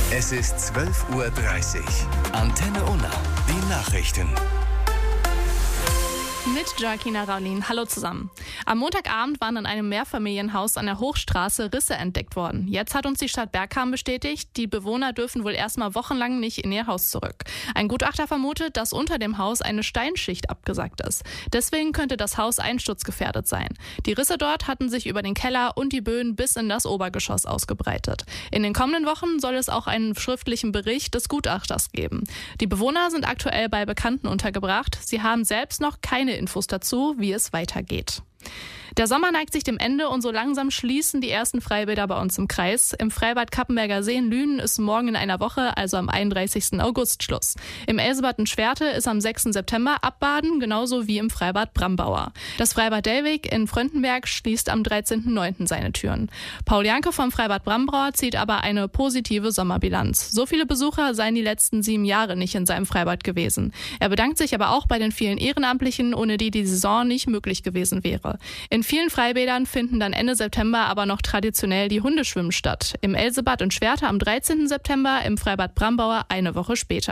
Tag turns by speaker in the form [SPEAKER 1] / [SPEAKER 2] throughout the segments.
[SPEAKER 1] Es ist 12:30 Uhr. Antenne Unna, die Nachrichten.
[SPEAKER 2] Mit Joaquina Raulin. Hallo zusammen. Am Montagabend waren in einem Mehrfamilienhaus an der Hochstraße Risse entdeckt worden. Jetzt hat uns die Stadt Bergkamen bestätigt, die Bewohner dürfen wohl erstmal wochenlang nicht in ihr Haus zurück. Ein Gutachter vermutet, dass unter dem Haus eine Steinschicht abgesackt ist. Deswegen könnte das Haus einsturzgefährdet sein. Die Risse dort hatten sich über den Keller und die Böden bis in das Obergeschoss ausgebreitet. In den kommenden Wochen soll es auch einen schriftlichen Bericht des Gutachters geben. Die Bewohner sind aktuell bei Bekannten untergebracht. Sie haben selbst noch keine Infos dazu, wie es weitergeht. Der Sommer neigt sich dem Ende und so langsam schließen die ersten Freibäder bei uns im Kreis. Im Freibad Kappenberger See in Lünen ist morgen in einer Woche, also am 31. August, Schluss. Im Elsebad in Schwerte ist am 6. September Abbaden, genauso wie im Freibad Brambauer. Das Freibad Dellwig in Fröndenberg schließt am 13.09. seine Türen. Paul Janke vom Freibad Brambauer zieht aber eine positive Sommerbilanz. So viele Besucher seien die letzten 7 Jahre nicht in seinem Freibad gewesen. Er bedankt sich aber auch bei den vielen Ehrenamtlichen, ohne die Saison nicht möglich gewesen wäre. In vielen Freibädern finden dann Ende September aber noch traditionell die Hundeschwimmen statt. Im Elsebad in Schwerte am 13. September, im Freibad Brambauer eine Woche später.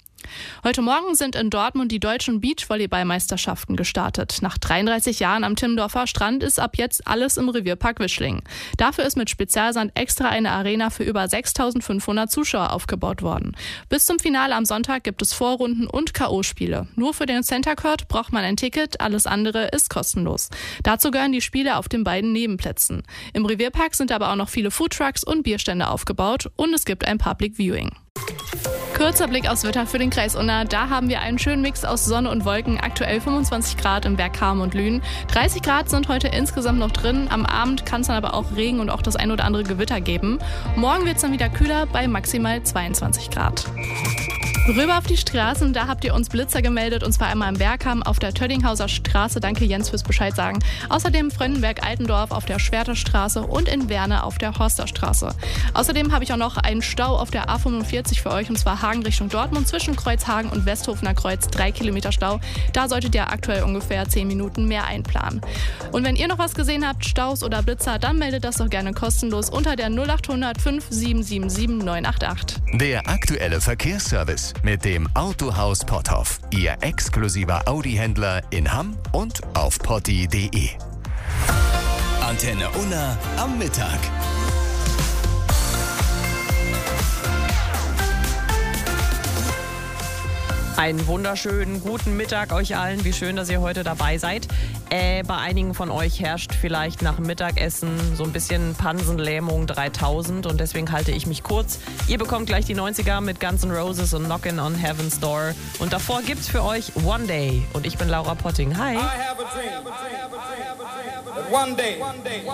[SPEAKER 2] Heute Morgen sind in Dortmund die deutschen Beachvolleyballmeisterschaften gestartet. Nach 33 Jahren am Timmendorfer Strand ist ab jetzt alles im Revierpark Wischling. Dafür ist mit Spezialsand extra eine Arena für über 6.500 Zuschauer aufgebaut worden. Bis zum Finale am Sonntag gibt es Vorrunden und K.O.-Spiele. Nur für den Center Court braucht man ein Ticket, alles andere ist kostenlos. Dazu gehören die Spiele auf den beiden Nebenplätzen. Im Revierpark sind aber auch noch viele Foodtrucks und Bierstände aufgebaut und es gibt ein Public Viewing. Kurzer Blick aufs Wetter für den Kreis Unna. Da haben wir einen schönen Mix aus Sonne und Wolken. Aktuell 25 Grad im Bergkamen und Lünen. 30 Grad sind heute insgesamt noch drin. Am Abend kann es dann aber auch Regen und auch das ein oder andere Gewitter geben. Morgen wird es dann wieder kühler bei maximal 22 Grad. Rüber auf die Straßen, da habt ihr uns Blitzer gemeldet, und zwar einmal im Bergkamen auf der Töddinghauser Straße. Danke Jens fürs Bescheid sagen. Außerdem Fröndenberg-Altendorf auf der Schwerter Straße und in Werne auf der Horster Straße. Außerdem habe ich auch noch einen Stau auf der A45 für euch, und zwar Hagen Richtung Dortmund zwischen Kreuzhagen und Westhofener Kreuz. 3 Kilometer Stau. Da solltet ihr aktuell ungefähr 10 Minuten mehr einplanen. Und wenn ihr noch was gesehen habt, Staus oder Blitzer, dann meldet das doch gerne kostenlos unter der 0800 5777 988.
[SPEAKER 1] Der aktuelle Verkehrsservice mit dem Autohaus Potthoff. Ihr exklusiver Audi-Händler in Hamm und auf potti.de. Antenne Unna am Mittag.
[SPEAKER 3] Einen wunderschönen guten Mittag euch allen. Wie schön, dass ihr heute dabei seid. Bei einigen von euch herrscht vielleicht nach dem Mittagessen so ein bisschen Pansenlähmung 3000 und deswegen halte ich mich kurz. Ihr bekommt gleich die 90er mit Guns N' Roses und Knockin' on Heaven's Door. Und davor gibt's für euch One Day. Und ich bin Laura Potting. Hi.